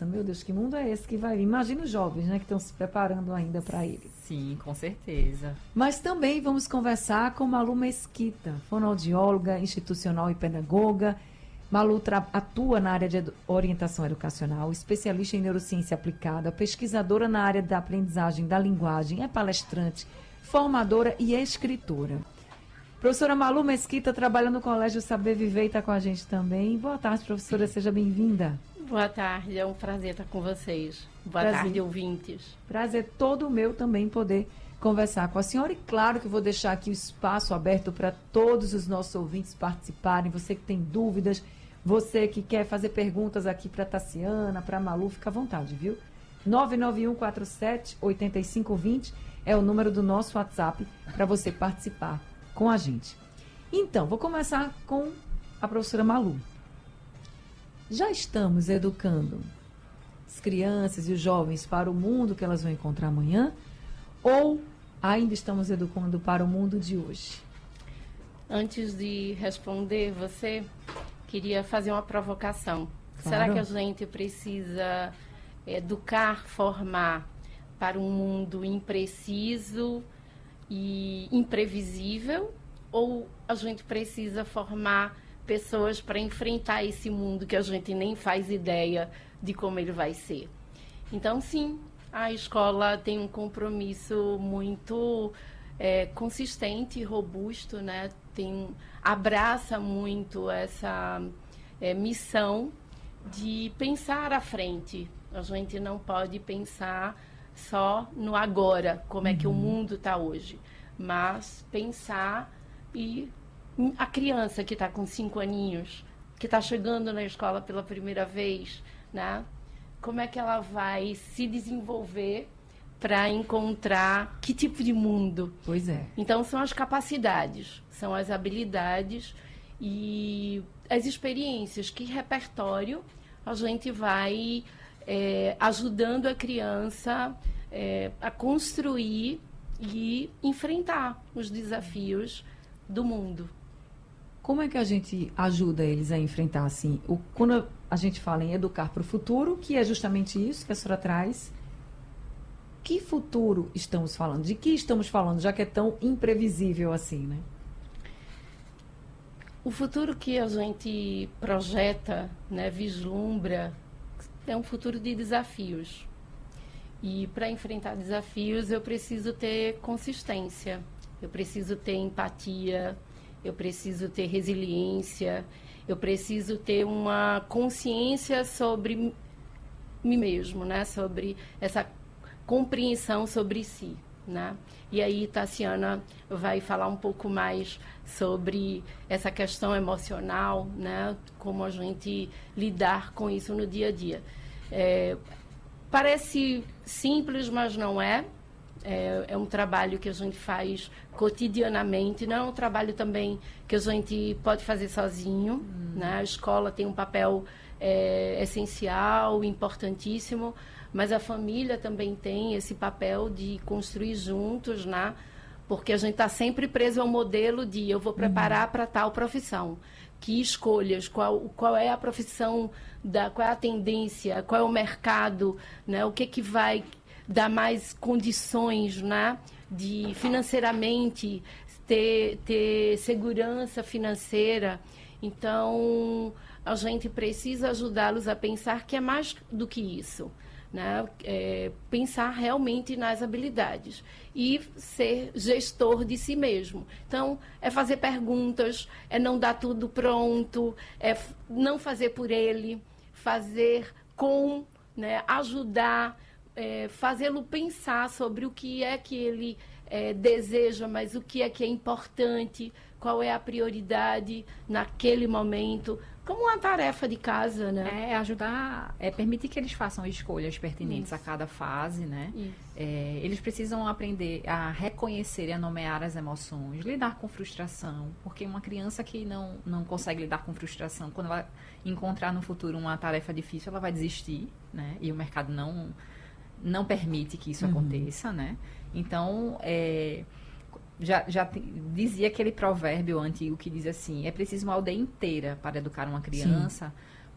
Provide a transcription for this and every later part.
pensa, meu Deus, que mundo é esse que vai vir? Imagina os jovens, né, que estão se preparando ainda para ele. Sim, com certeza. Mas também vamos conversar com Malu Mesquita, fonoaudióloga, institucional e pedagoga. Malu atua na área de orientação educacional, especialista em neurociência aplicada, pesquisadora na área da aprendizagem da linguagem, é palestrante, formadora e escritora. Professora Malu Mesquita trabalha no Colégio Saber Viver e está com a gente também. Boa tarde, professora, seja bem-vinda. Boa tarde, é um prazer estar com vocês. Boa tarde, ouvintes. Prazer todo meu também poder conversar com a senhora. E claro que eu vou deixar aqui o espaço aberto para todos os nossos ouvintes participarem. Você que tem dúvidas, você que quer fazer perguntas aqui para a Tassiana, para a Malu, fica à vontade, viu? 99147-8520 é o número do nosso WhatsApp para você participar com a gente. Então, vou começar com a professora Malu. Já estamos educando as crianças e os jovens para o mundo que elas vão encontrar amanhã? Ou ainda estamos educando para o mundo de hoje? Antes de responder você, queria fazer uma provocação. Claro. Será que a gente precisa educar, formar para um mundo impreciso e imprevisível, ou a gente precisa formar pessoas para enfrentar esse mundo que a gente nem faz ideia de como ele vai ser? Então, sim, a escola tem um compromisso muito consistente e robusto, né? Abraça muito essa missão de pensar à frente. A gente não pode pensar só no agora, como é que o mundo está hoje, mas pensar e a criança que está com 5 aninhos, que está chegando na escola pela primeira vez, né? Como é que ela vai se desenvolver para encontrar que tipo de mundo? Pois é. Então, são as capacidades, são as habilidades e as experiências, que repertório a gente vai ajudando a criança a construir e enfrentar os desafios do mundo. Como é que a gente ajuda eles a enfrentar, assim, quando a gente fala em educar para o futuro, que é justamente isso que a senhora traz, que futuro estamos falando? De que estamos falando, já que é tão imprevisível assim, né? O futuro que a gente projeta, né, vislumbra, é um futuro de desafios. E para enfrentar desafios, eu preciso ter consistência, eu preciso ter empatia, eu preciso ter resiliência, eu preciso ter uma consciência sobre mim mesmo, né? Sobre essa compreensão sobre si, né? E aí Tassiana vai falar um pouco mais sobre essa questão emocional, né? Como a gente lidar com isso no dia a dia. Parece simples, mas não é. É um trabalho que a gente faz cotidianamente, não é um trabalho também que a gente pode fazer sozinho, né? A escola tem um papel essencial, importantíssimo, mas a família também tem esse papel de construir juntos, né? Porque a gente está sempre preso ao modelo de eu vou preparar para tal profissão. Que escolhas, qual é a profissão, qual é a tendência, qual é o mercado, né? O que vai dar mais condições, né? De financeiramente ter segurança financeira. Então, a gente precisa ajudá-los a pensar que é mais do que isso, né? Pensar realmente nas habilidades e ser gestor de si mesmo. Então, é fazer perguntas, é não dar tudo pronto, é não fazer por ele, fazer com, né? Ajudar, fazê-lo pensar sobre o que é que ele deseja, mas o que é importante, qual é a prioridade naquele momento, como uma tarefa de casa, né? Ajudar, permitir que eles façam escolhas pertinentes a cada fase, né? Eles precisam aprender a reconhecer e a nomear as emoções, lidar com frustração, porque uma criança que não consegue lidar com frustração, quando ela encontrar no futuro uma tarefa difícil, ela vai desistir, né? E o mercado não permite que isso aconteça, né? Então, já dizia aquele provérbio antigo que diz assim, é preciso uma aldeia inteira para educar uma criança,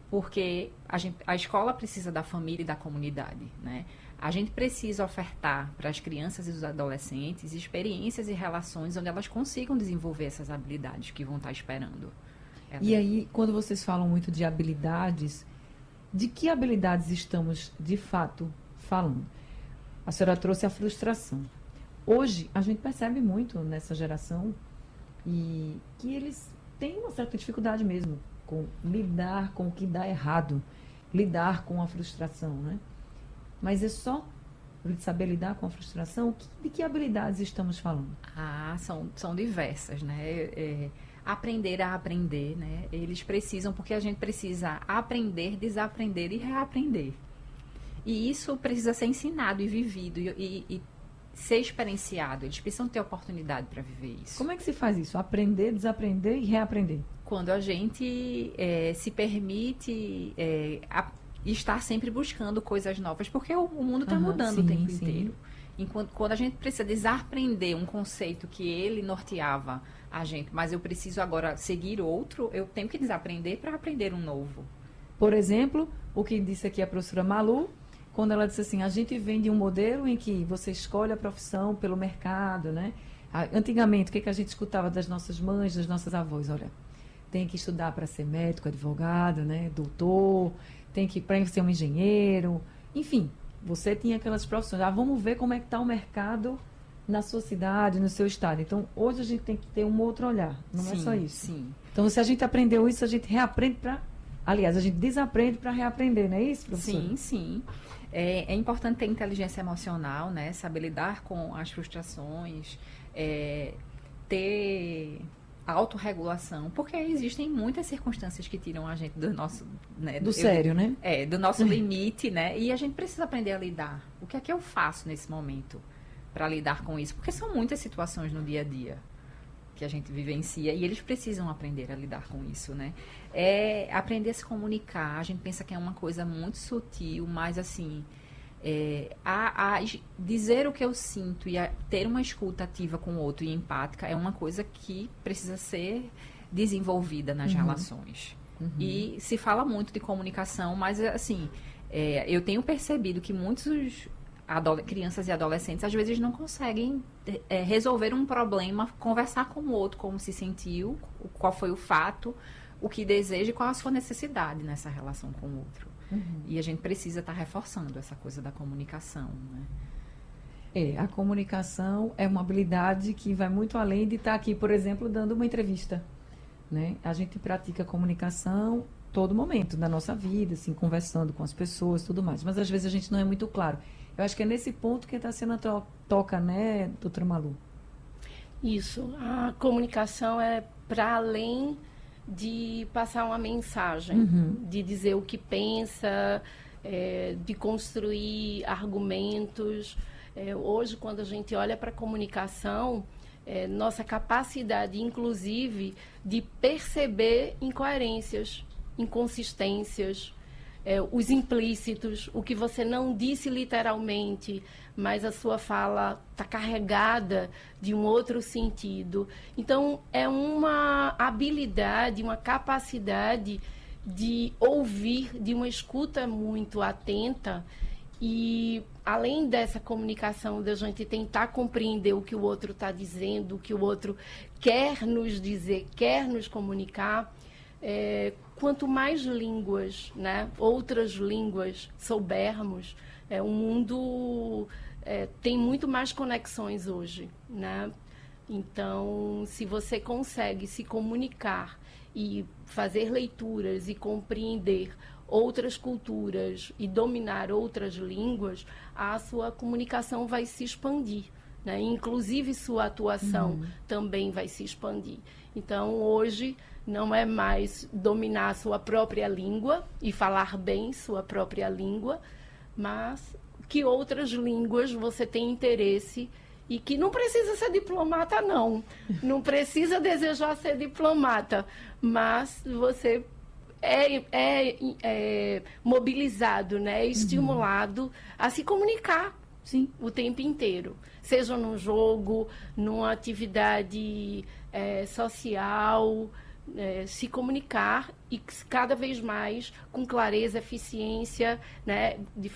porque a escola precisa da família e da comunidade, né? A gente precisa ofertar para as crianças e os adolescentes experiências e relações onde elas consigam desenvolver essas habilidades que vão estar esperando. E aí, quando vocês falam muito de habilidades, de que habilidades estamos, de fato, falando? A senhora trouxe a frustração. Hoje, a gente percebe muito nessa geração e que eles têm uma certa dificuldade mesmo com lidar com o que dá errado, lidar com a frustração, né? Mas é só saber lidar com a frustração? De que habilidades estamos falando? São diversas, né? Aprender a aprender, né? Eles precisam, porque a gente precisa aprender, desaprender e reaprender. E isso precisa ser ensinado e vivido e ser experienciado. Eles precisam ter oportunidade para viver isso. Como é que se faz isso? Aprender, desaprender e reaprender? Quando a gente se permite estar sempre buscando coisas novas, porque o mundo está mudando o tempo inteiro. Quando a gente precisa desaprender um conceito que ele norteava a gente, mas eu preciso agora seguir outro, eu tenho que desaprender para aprender um novo. Por exemplo, o que disse aqui a professora Malu, quando ela disse assim, a gente vem de um modelo em que você escolhe a profissão pelo mercado, né? Antigamente, o que a gente escutava das nossas mães, das nossas avós? Olha, tem que estudar para ser médico, advogado, né? Doutor, tem que para ser um engenheiro, enfim, você tinha aquelas profissões. Vamos ver como é que está o mercado na sua cidade, no seu estado. Então, hoje a gente tem que ter um outro olhar, não é só isso. Sim. Então, se a gente aprendeu isso, a gente reaprende para... Aliás, a gente desaprende para reaprender, não é isso, professora? Sim. É importante ter inteligência emocional, né? Saber lidar com as frustrações, ter autorregulação, porque existem muitas circunstâncias que tiram a gente do nosso... Né, sério, né? Do nosso limite, né? E a gente precisa aprender a lidar. O que é que eu faço nesse momento para lidar com isso? Porque são muitas situações no dia a dia que a gente vivencia e eles precisam aprender a lidar com isso, né? Aprender a se comunicar. A gente pensa que é uma coisa muito sutil, mas assim... dizer o que eu sinto e ter uma escuta ativa com o outro e empática é uma coisa que precisa ser desenvolvida nas relações. E se fala muito de comunicação, mas assim, eu tenho percebido que muitos crianças e adolescentes às vezes não conseguem resolver um problema, conversar com o outro como se sentiu, qual foi o fato, o que deseja e qual a sua necessidade nessa relação com o outro. E a gente precisa estar reforçando essa coisa da comunicação, né? A comunicação é uma habilidade que vai muito além de estar aqui, por exemplo, dando uma entrevista, né? A gente pratica comunicação todo momento da nossa vida, assim, conversando com as pessoas, tudo mais. Mas às vezes a gente não é muito claro. Eu acho que é nesse ponto que está sendo a toca, né, doutora Malu? Isso. A comunicação é para além de passar uma mensagem, de dizer o que pensa, de construir argumentos. Hoje, quando a gente olha para a comunicação, nossa capacidade, inclusive, de perceber incoerências, inconsistências, os implícitos, o que você não disse literalmente, mas a sua fala está carregada de um outro sentido. Então, é uma habilidade, uma capacidade de ouvir, de uma escuta muito atenta e, além dessa comunicação, da gente tentar compreender o que o outro está dizendo, o que o outro quer nos dizer, quer nos comunicar, quanto mais línguas, né, outras línguas soubermos, o mundo tem muito mais conexões hoje, né? Então, se você consegue se comunicar e fazer leituras e compreender outras culturas e dominar outras línguas, a sua comunicação vai se expandir, né? Inclusive sua atuação também vai se expandir. Então, hoje não é mais dominar a sua própria língua e falar bem sua própria língua, mas que outras línguas você tem interesse e que não precisa ser diplomata, não. Não precisa desejar ser diplomata, mas você é mobilizado, né? Estimulado a se comunicar. Sim, o tempo inteiro. Seja num jogo, numa atividade social, se comunicar e cada vez mais com clareza, eficiência, né,